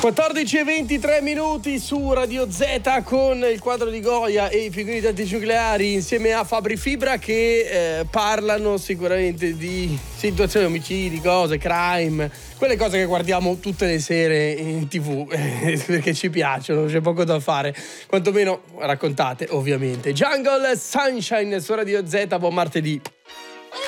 14:23 su Radio Z con il quadro di Goya e i pinguini tattici nucleari insieme a Fabri Fibra che parlano sicuramente di situazioni, omicidi, cose, crime, quelle cose che guardiamo tutte le sere in TV perché ci piacciono, c'è poco da fare, quantomeno raccontate ovviamente. Jungle Sunshine su Radio Z, buon martedì.